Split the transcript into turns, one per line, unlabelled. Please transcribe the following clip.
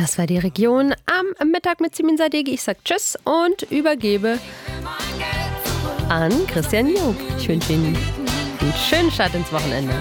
Das war die Region am Mittag mit Simin Sadeghi. Ich sage Tschüss und übergebe an Christian Jung. Ich wünsche Ihnen einen schönen Start ins Wochenende.